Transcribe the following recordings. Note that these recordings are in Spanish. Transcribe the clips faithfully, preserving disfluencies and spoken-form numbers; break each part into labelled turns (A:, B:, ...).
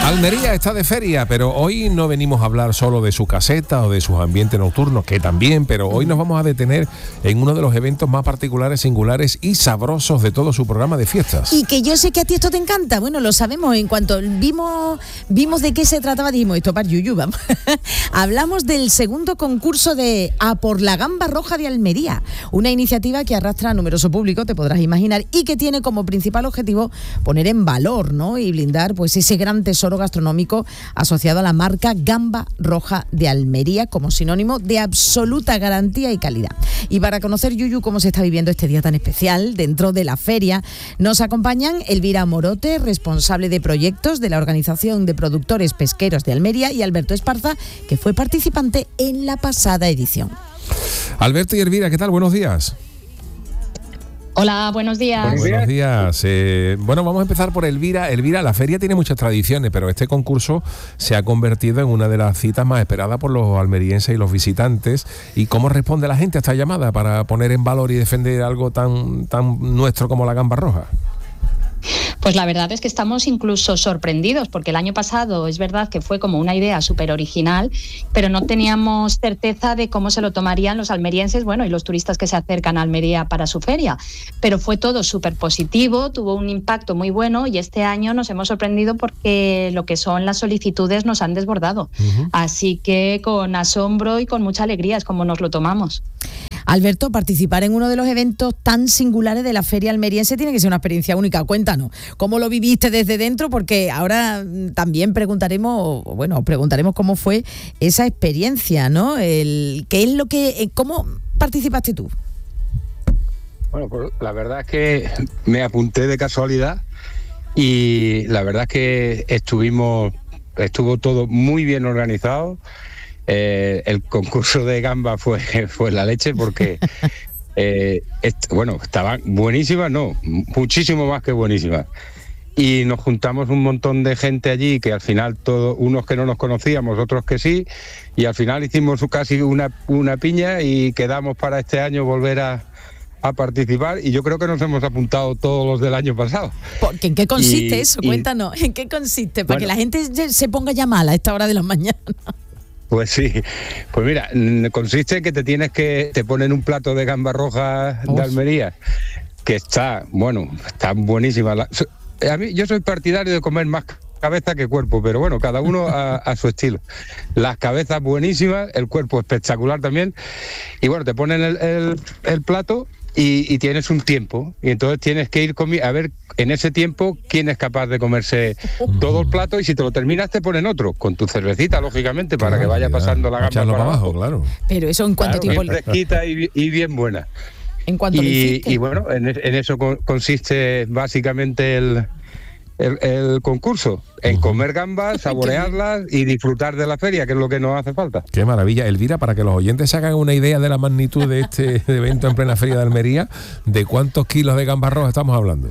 A: Almería está de feria, pero hoy no venimos a hablar solo de su caseta o de sus ambientes nocturnos, que también, pero hoy nos vamos a detener en uno de los eventos más particulares, singulares y sabrosos de todo su programa de fiestas.
B: Y que yo sé que a ti esto te encanta. Bueno, lo sabemos. En cuanto vimos vimos de qué se trataba, dijimos, esto para Yuyu, vamos. Hablamos del segundo concurso de A por la Gamba Roja de Almería, una iniciativa que arrastra a numeroso público, te podrás imaginar, y que tiene como principal objetivo poner en valor, ¿no?, y blindar pues ese gran tesoro gastronómico asociado a la marca Gamba Roja de Almería como sinónimo de absoluta garantía y calidad. Y para conocer, Yuyu, cómo se está viviendo este día tan especial dentro de la feria, nos acompañan Elvira Morote, responsable de proyectos de la Organización de Productores Pesqueros de Almería, y Alberto Esparza, que fue participante en la pasada edición.
A: Alberto y Elvira, ¿qué tal? Buenos días.
C: Hola, buenos días.
A: Buenos días. Buenos días. Eh, bueno, vamos a empezar por Elvira. Elvira, la feria tiene muchas tradiciones, pero este concurso se ha convertido en una de las citas más esperadas por los almerienses y los visitantes. ¿Y cómo responde la gente a esta llamada para poner en valor y defender algo tan, tan nuestro como la gamba roja?
C: Pues la verdad es que estamos incluso sorprendidos, porque el año pasado es verdad que fue como una idea súper original, pero no teníamos certeza de cómo se lo tomarían los almerienses, bueno, y los turistas que se acercan a Almería para su feria. Pero fue todo súper positivo, tuvo un impacto muy bueno, y este año nos hemos sorprendido porque lo que son las solicitudes nos han desbordado. Uh-huh. Así que con asombro y con mucha alegría es como nos lo tomamos.
B: Alberto, participar en uno de los eventos tan singulares de la feria almeriense tiene que ser una experiencia única. Cuéntanos, ¿cómo lo viviste desde dentro? Porque ahora también preguntaremos, bueno, preguntaremos cómo fue esa experiencia, ¿no? El, ¿qué es lo que, cómo participaste tú?
D: Bueno, pues la verdad es que me apunté de casualidad y la verdad es que estuvimos, estuvo todo muy bien organizado. Eh, el concurso de gamba fue, fue la leche porque, eh, est- bueno, estaban buenísimas, no, muchísimo más que buenísimas. Y nos juntamos un montón de gente allí que al final, todos, unos que no nos conocíamos, otros que sí, y al final hicimos casi una, una piña y quedamos para este año volver a, a participar, y yo creo que nos hemos apuntado todos los del año pasado.
B: Porque, ¿en qué consiste
D: y,
B: eso?
D: Y,
B: Cuéntanos, ¿en qué consiste? Para bueno, que la gente se ponga ya mala a esta hora de la mañana.
D: Pues sí, pues mira, consiste en que te tienes que, te ponen un plato de gamba roja de Almería, que está, bueno, está buenísima. La, a mí, yo soy partidario de comer más cabeza que cuerpo, pero bueno, cada uno a, a su estilo. Las cabezas buenísimas, el cuerpo espectacular también, y bueno, te ponen el, el, el plato y, y tienes un tiempo, y entonces tienes que ir comi- a ver en ese tiempo quién es capaz de comerse todo el plato, y si te lo terminas te ponen otro, con tu cervecita, lógicamente, para que vaya pasando la gamba para abajo,
A: claro.
B: Pero eso en cuánto
D: claro,
B: tiempo...
D: Bien fresquita y, y bien buena.
B: ¿En cuánto
D: y,
B: lo hiciste?
D: Y bueno, en, en eso consiste básicamente el... El, el concurso, en comer gambas, saborearlas y disfrutar de la feria, que es lo que nos hace falta.
A: Qué maravilla. Elvira, para que los oyentes se hagan una idea de la magnitud de este evento en plena feria de Almería, ¿de cuántos kilos de gambas rojas estamos hablando?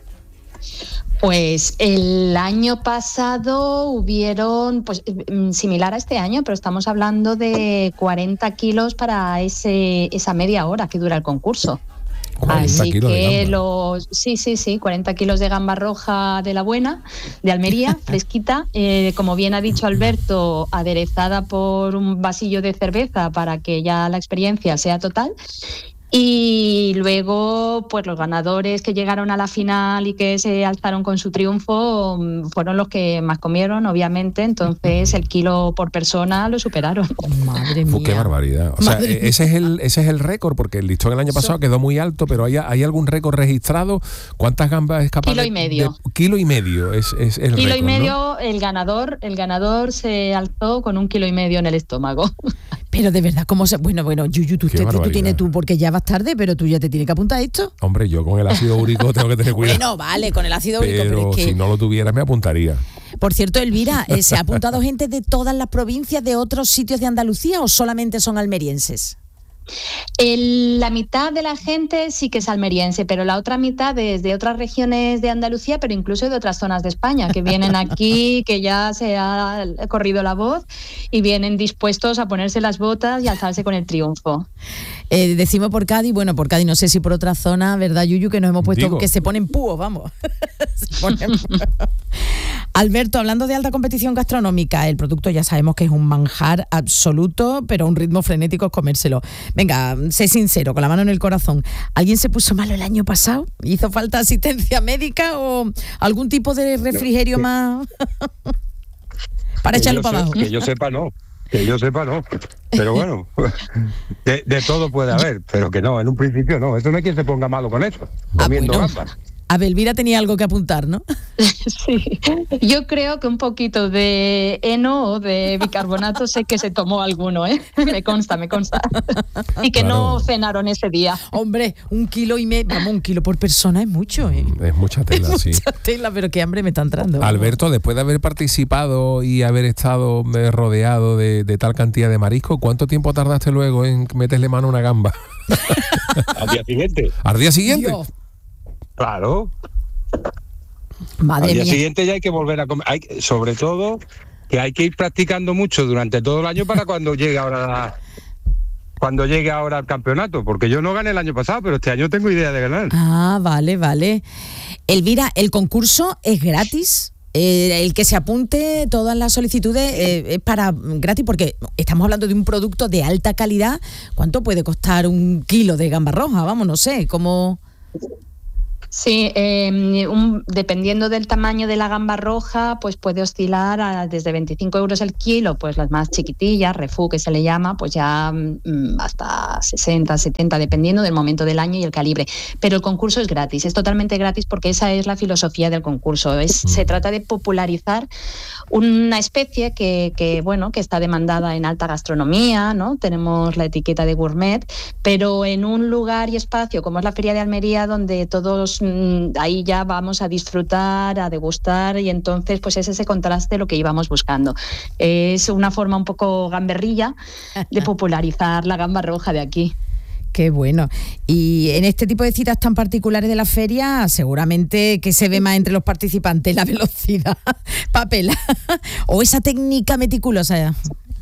C: Pues el año pasado hubieron, pues similar a este año, pero estamos hablando de cuarenta kilos para ese esa media hora que dura el concurso. Así que los sí, sí, sí, cuarenta kilos de gamba roja de la buena, de Almería, fresquita, eh, como bien ha dicho Alberto, aderezada por un vasillo de cerveza para que ya la experiencia sea total. Y luego, pues los ganadores que llegaron a la final y que se alzaron con su triunfo fueron los que más comieron, obviamente. Entonces, el kilo por persona lo superaron.
B: Madre mía.
A: Uf, qué barbaridad. O sea, Madre ese es el ese es el récord, porque el listón el año pasado quedó muy alto, pero ¿hay, hay algún récord registrado? ¿Cuántas gambas es capaz
C: kilo
A: de...?
C: y medio.
A: De, kilo y medio es, es el
C: Kilo
A: récord,
C: y medio,
A: ¿no?
C: el ganador, el ganador se alzó con un kilo y medio en el estómago.
B: Pero de verdad, ¿cómo se...? Bueno, bueno, Yuyu, tú, te, tú tienes tú, porque ya vas tarde, pero tú ya te tienes que apuntar a esto.
A: Hombre, yo con el ácido úrico tengo que tener cuidado.
B: Bueno, vale, con el ácido úrico,
A: pero,
B: pero es que...
A: si no lo tuviera me apuntaría.
B: Por cierto, Elvira, eh, ¿se ha apuntado gente de todas las provincias, de otros sitios de Andalucía, o solamente son almerienses?
C: El, la mitad de la gente sí que es almeriense, pero la otra mitad es de otras regiones de Andalucía, pero incluso de otras zonas de España, que vienen aquí, que ya se ha corrido la voz y vienen dispuestos a ponerse las botas y alzarse con el triunfo.
B: Eh, decimos por Cádiz, bueno, por Cádiz no sé si por otra zona, ¿verdad, Yuyu? Que nos hemos puesto, Digo. que se ponen púos, vamos. se ponen púos. Alberto, hablando de alta competición gastronómica, el producto ya sabemos que es un manjar absoluto, pero un ritmo frenético es comérselo. Venga, sé sincero, con la mano en el corazón. ¿Alguien se puso malo el año pasado? ¿Hizo falta asistencia médica o algún tipo de refrigerio no, más para echarlo para abajo?
D: Que yo sepa, no. Que yo sepa, no. Pero bueno, de, de todo puede haber, pero que no, en un principio no. Eso no hay quien se ponga malo con eso, comiendo
B: ah, bueno.
D: gambas.
B: A ver, Elvira tenía algo que apuntar, ¿no?
C: Sí, yo creo que un poquito de heno o de bicarbonato sé que se tomó alguno, ¿eh? Me consta, me consta. Y que claro. no cenaron ese día.
B: Hombre, un kilo y medio, vamos, un kilo por persona es mucho, ¿eh?
A: Es mucha tela,
B: es
A: sí.
B: Mucha tela, pero qué hambre me está entrando.
A: Alberto, después de haber participado y haber estado rodeado de, de tal cantidad de marisco, ¿cuánto tiempo tardaste luego en meterle mano a una gamba?
D: Al día siguiente.
A: ¿Al día siguiente?
D: Dios. Claro.
B: Madre
D: Al día
B: mía.
D: siguiente ya hay que volver a comer. Hay, sobre todo que hay que ir practicando mucho durante todo el año para cuando llegue ahora la, cuando llegue ahora el campeonato, porque yo no gané el año pasado, pero este año tengo idea de ganar.
B: Ah, vale, vale. Elvira, ¿el concurso es gratis? Eh, el que se apunte, todas las solicitudes eh, es para gratis, porque estamos hablando de un producto de alta calidad. ¿Cuánto puede costar un kilo de gamba roja? Vamos, no sé, ¿cómo...?
C: Sí, eh, un, dependiendo del tamaño de la gamba roja, pues puede oscilar a, desde veinticinco euros el kilo, pues las más chiquitillas, refú que se le llama, pues ya mm, hasta sesenta, setenta, dependiendo del momento del año y el calibre. Pero el concurso es gratis, es totalmente gratis porque esa es la filosofía del concurso. Es, mm. Se trata de popularizar una especie que, que, bueno, que está demandada en alta gastronomía, ¿no? Tenemos la etiqueta de gourmet, pero en un lugar y espacio como es la Feria de Almería, donde todos ahí ya vamos a disfrutar, a degustar, y entonces pues es ese contraste lo que íbamos buscando. Es una forma un poco gamberrilla de popularizar la gamba roja de aquí.
B: Qué bueno. Y en este tipo de citas tan particulares de la feria, seguramente que se ve más entre los participantes la velocidad, papel, o esa técnica meticulosa.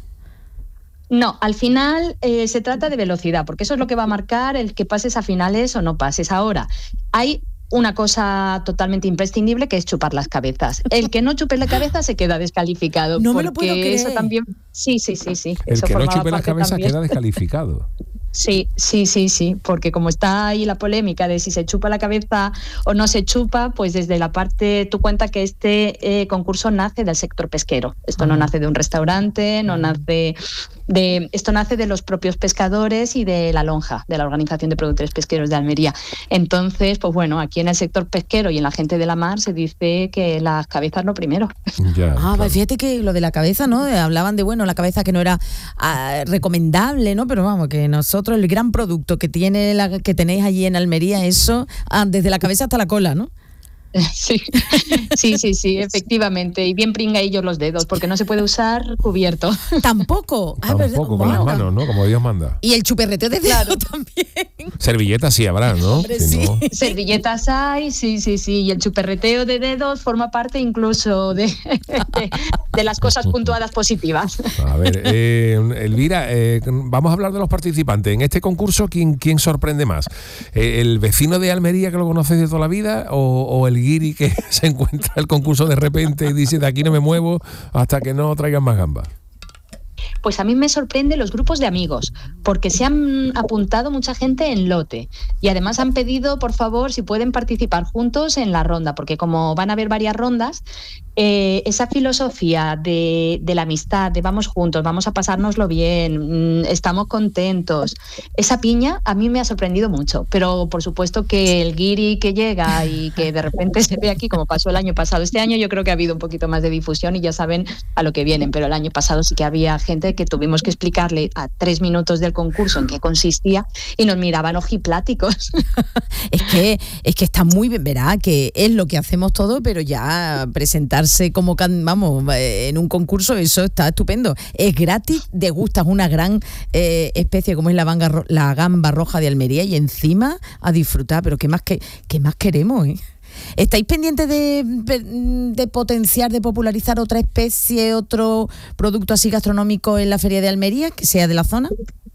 C: No, al final eh, se trata de velocidad, porque eso es lo que va a marcar el que pases a finales o no pases. Ahora, hay una cosa totalmente imprescindible, que es chupar las cabezas. El que no chupe la cabeza se queda descalificado.
B: No me lo puedo creer.
C: Eso también... Sí, sí, sí, sí.
A: El
C: eso
A: que no chupe la cabeza
C: también.
A: queda descalificado.
C: Sí, sí, sí, sí, porque como está ahí la polémica de si se chupa la cabeza o no se chupa, pues desde la parte, tú cuenta que este eh, concurso nace del sector pesquero. Esto no nace de un restaurante, no nace de, esto nace de los propios pescadores y de la lonja, de la Organización de Productores Pesqueros de Almería. Entonces, pues bueno, aquí en el sector pesquero y en la gente de la mar se dice que las cabezas lo primero.
A: Ya,
B: ah,
A: claro.
B: Fíjate que lo de la cabeza, ¿no? Hablaban de, bueno, la cabeza que no era ah, recomendable, ¿no? Pero vamos, que nosotros el gran producto que tiene la, que tenéis allí en Almería, eso ah, desde la cabeza hasta la cola, ¿no?
C: Sí, sí, sí, sí, efectivamente. Y bien pringaillos los dedos, porque no se puede usar cubierto.
B: Tampoco.
A: Ah, Tampoco, con las manos, ¿no? Como Dios manda.
B: Y el chuperreteo de dedo claro. también.
A: Servilletas sí habrá, ¿no?
B: Hombre,
A: si
B: sí.
A: no...
C: Servilletas hay, sí, sí, sí. Y el chuperreteo de dedos forma parte incluso de, de, de las cosas puntuadas positivas.
A: A ver, eh, Elvira, eh, vamos a hablar de los participantes. En este concurso, ¿quién, quién sorprende más? Eh, ¿El vecino de Almería que lo conoces de toda la vida o, o el guiri que se encuentra el concurso de repente y dice de aquí no me muevo hasta que no traigan más gambas?
C: Pues a mí me sorprende los grupos de amigos, porque se han apuntado mucha gente en lote y además han pedido, por favor, si pueden participar juntos en la ronda, porque como van a haber varias rondas, eh, esa filosofía de, de la amistad, de vamos juntos, vamos a pasárnoslo bien, estamos contentos, esa piña a mí me ha sorprendido mucho, pero por supuesto que el guiri que llega y que de repente se ve aquí, como pasó el año pasado, este año yo creo que ha habido un poquito más de difusión y ya saben a lo que vienen, pero el año pasado sí que había gente de que tuvimos que explicarle a tres minutos del concurso en qué consistía y nos miraban ojipláticos.
B: Es que, es que está muy bien, verá, que es lo que hacemos todo, pero ya presentarse como, vamos, en un concurso, eso está estupendo. Es gratis, degustas una gran eh, especie como es la, banga, la gamba roja de Almería y encima a disfrutar, pero ¿qué más, que, qué más queremos, eh? ¿Estáis pendientes de, de potenciar, de popularizar otra especie, otro producto así gastronómico en la Feria de Almería, que sea de la zona?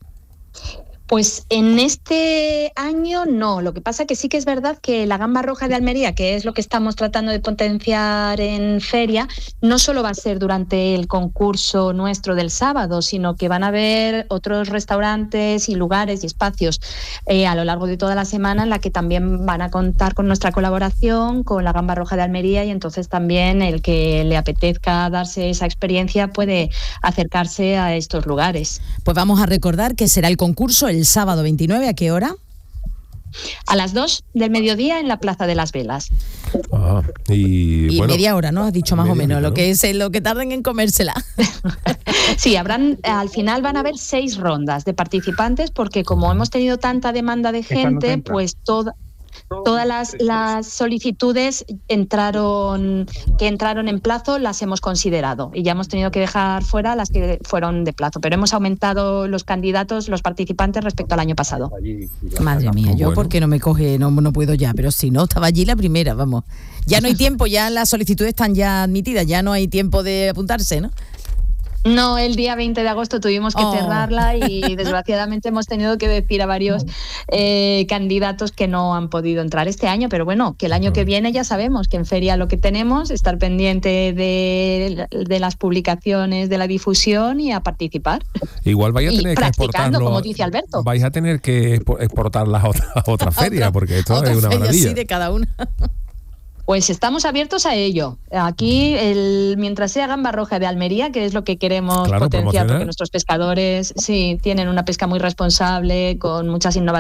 C: Pues en este año no, lo que pasa que sí que es verdad que la gamba roja de Almería, que es lo que estamos tratando de potenciar en feria, no solo va a ser durante el concurso nuestro del sábado, sino que van a haber otros restaurantes y lugares y espacios eh, a lo largo de toda la semana en la que también van a contar con nuestra colaboración con la gamba roja de Almería, y entonces también el que le apetezca darse esa experiencia puede acercarse a estos lugares.
B: Pues vamos a recordar que será el concurso el sábado veintinueve, ¿a qué hora?
C: A las dos del mediodía en la Plaza de las Velas.
A: Ah, y
B: y
A: bueno,
B: media hora, ¿no? Has dicho más o menos,
A: hora,
B: lo
A: ¿no?
B: que es lo que tarden en comérsela.
C: Sí, habrán, al final van a haber seis rondas de participantes, porque como hemos tenido tanta demanda de gente, pues toda... Todas las, las solicitudes entraron que entraron en plazo las hemos considerado y ya hemos tenido que dejar fuera las que fueron de plazo, pero hemos aumentado los candidatos, los participantes respecto al año pasado.
B: Madre mía, yo
A: Bueno.
B: porque no me coge, no, no puedo ya, pero si no, estaba allí la primera, vamos. Ya no hay tiempo, ya las solicitudes están ya admitidas, ya no hay tiempo de apuntarse, ¿no?
C: No, el día veinte de agosto tuvimos que
B: Oh.
C: cerrarla y desgraciadamente hemos tenido que decir a varios eh, candidatos que no han podido entrar este año, pero bueno, que el año que viene ya sabemos que en feria lo que tenemos, estar pendiente de, de las publicaciones, de la difusión y a participar.
A: igual vais a
C: Y
A: tener que
C: practicando,
A: exportarlo.
C: como dice Alberto.
A: Vais a tener que expo- exportarlas a otra, a otra feria,
B: Otra-
A: porque esto
B: otra
A: es una
B: feria,
A: maravilla.
B: sí, de cada una.
C: Pues estamos abiertos a ello. Aquí, el, mientras sea gamba roja de Almería, que es lo que queremos
A: Claro,
C: potenciar,
A: promocionar.
C: porque nuestros pescadores sí tienen una pesca muy responsable, con muchas innovaciones